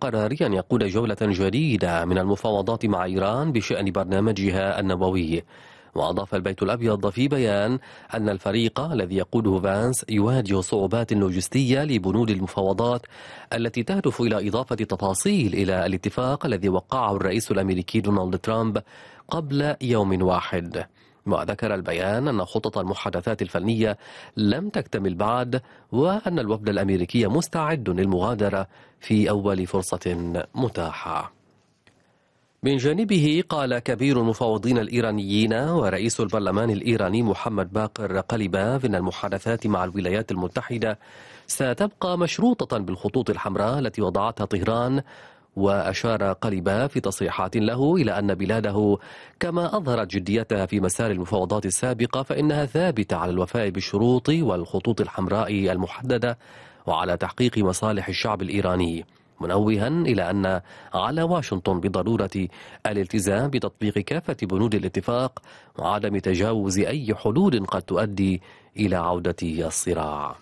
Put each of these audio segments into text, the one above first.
قرار أن يقود جولة جديدة من المفاوضات مع إيران بشأن برنامجها النووي. وأضاف البيت الأبيض في بيان أن الفريق الذي يقوده فانس يواجه صعوبات لوجستية لبنود المفاوضات التي تهدف إلى إضافة تفاصيل إلى الاتفاق الذي وقعه الرئيس الأمريكي دونالد ترامب قبل يوم واحد. وذكر البيان أن خطط المحادثات الفنية لم تكتمل بعد، وأن الوفد الأمريكي مستعد للمغادرة في أول فرصة متاحة. من جانبه قال كبير المفاوضين الإيرانيين ورئيس البرلمان الإيراني محمد باقر قليباف إن المحادثات مع الولايات المتحدة ستبقى مشروطة بالخطوط الحمراء التي وضعتها طهران. وأشار قليباف في تصريحات له إلى أن بلاده كما أظهرت جديتها في مسار المفاوضات السابقة فإنها ثابتة على الوفاء بالشروط والخطوط الحمراء المحددة وعلى تحقيق مصالح الشعب الإيراني، منوها إلى أن على واشنطن بضرورة الالتزام بتطبيق كافة بنود الاتفاق وعدم تجاوز أي حلول قد تؤدي إلى عودة الصراع.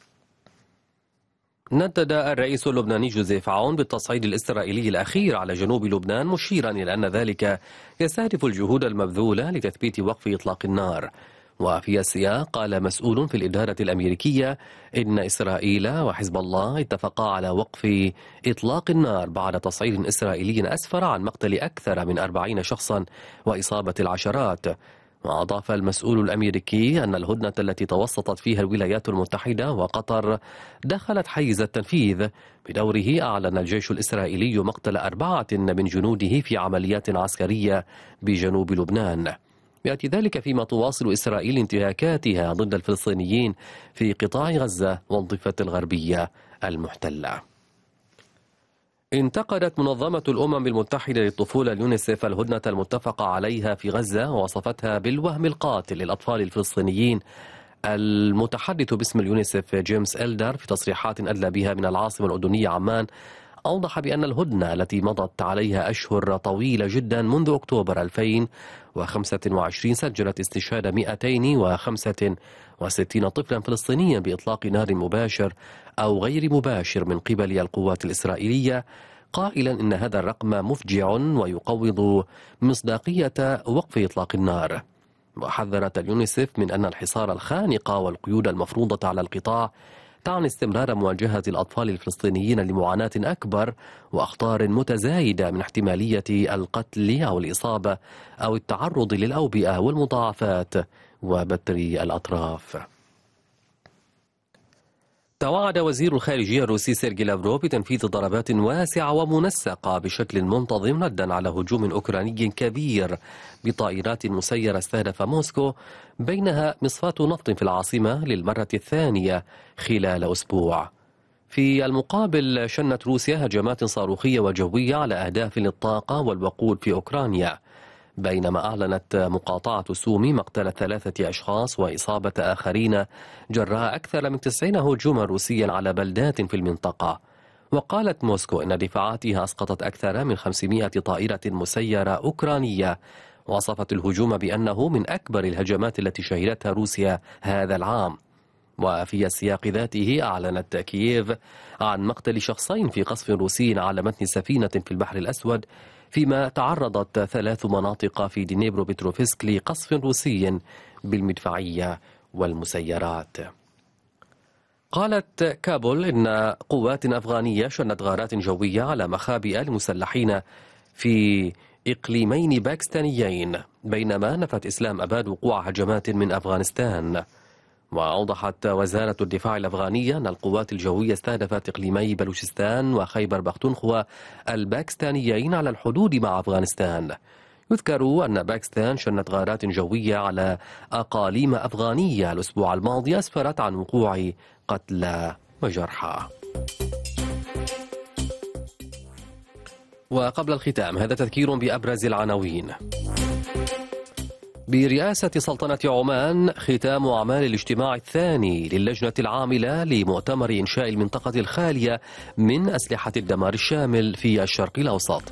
ندد الرئيس اللبناني جوزيف عون بالتصعيد الإسرائيلي الأخير على جنوب لبنان، مشيرا إلى أن ذلك يستهدف الجهود المبذولة لتثبيت وقف إطلاق النار. وفي السياق قال مسؤول في الإدارة الأمريكية إن إسرائيل وحزب الله اتفقا على وقف إطلاق النار بعد تصعيد إسرائيلي أسفر عن مقتل أكثر من 40 شخصا وإصابة العشرات. وأضاف المسؤول الأمريكي أن الهدنة التي توسطت فيها الولايات المتحدة وقطر دخلت حيز التنفيذ. بدوره أعلن الجيش الإسرائيلي مقتل 4 من جنوده في عمليات عسكرية بجنوب لبنان. يأتي ذلك فيما تواصل إسرائيل انتهاكاتها ضد الفلسطينيين في قطاع غزة والضفة الغربية المحتلة. انتقدت منظمة الأمم المتحدة للطفولة اليونيسف الهدنة المتفق عليها في غزة ووصفتها بالوهم القاتل للأطفال الفلسطينيين. المتحدث باسم اليونيسف جيمس إلدر في تصريحات أدلى بها من العاصمة الأردنية عمان أوضح بأن الهدنة التي مضت عليها أشهر طويلة جدا منذ أكتوبر 2025 سجلت استشهاد 265 طفلا فلسطينيا بإطلاق نار مباشر أو غير مباشر من قبل القوات الإسرائيلية، قائلا إن هذا الرقم مفجع ويقوض مصداقية وقف إطلاق النار. وحذرت اليونيسف من أن الحصار الخانق والقيود المفروضة على القطاع تعني استمرار مواجهة الأطفال الفلسطينيين لمعاناة أكبر وأخطار متزايدة من احتمالية القتل أو الإصابة أو التعرض للأوبئة والمضاعفات وبتر الأطراف. توعد وزير الخارجية الروسي سيرجي لافروف بتنفيذ ضربات واسعة ومنسقة بشكل منتظم ردا على هجوم أوكراني كبير بطائرات مسيرة استهدف موسكو، بينها مصفاة نفط في العاصمة للمرة الثانية خلال أسبوع. في المقابل شنت روسيا هجمات صاروخية وجوية على أهداف للطاقة والوقود في أوكرانيا، بينما أعلنت مقاطعة سومي مقتل 3 أشخاص وإصابة آخرين جراء أكثر من 90 هجوما روسيا على بلدات في المنطقة. وقالت موسكو إن دفاعاتها أسقطت أكثر من 500 طائرة مسيرة أوكرانية، وصفت الهجوم بأنه من أكبر الهجمات التي شهدتها روسيا هذا العام. وفي السياق ذاته أعلنت كييف عن مقتل شخصين في قصف روسي على متن سفينة في البحر الأسود، فيما تعرضت 3 مناطق في دنيبرو بتروفسك لقصف روسي بالمدفعية والمسيرات. قالت كابول إن قوات أفغانية شنت غارات جوية على مخابئ المسلحين في إقليمين باكستانيين، بينما نفت إسلام أباد وقوع هجمات من أفغانستان. وأوضحت وزارة الدفاع الأفغانية أن القوات الجوية استهدفت إقليمي بلوشستان وخيبر بختونخوا الباكستانيين على الحدود مع أفغانستان. يذكر أن باكستان شنت غارات جوية على أقاليم أفغانية الأسبوع الماضي أسفرت عن وقوع قتلى وجرحى. وقبل الختام هذا تذكير بأبرز العناوين. برئاسة سلطنة عمان ختام أعمال الاجتماع الثاني للجنة العاملة لمؤتمر إنشاء المنطقة الخالية من أسلحة الدمار الشامل في الشرق الأوسط.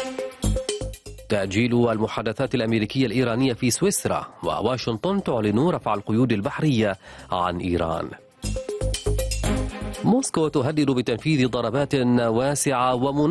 تأجيل المحادثات الأمريكية الإيرانية في سويسرا، وواشنطن تعلن رفع القيود البحرية عن إيران. موسكو تهدد بتنفيذ ضربات واسعة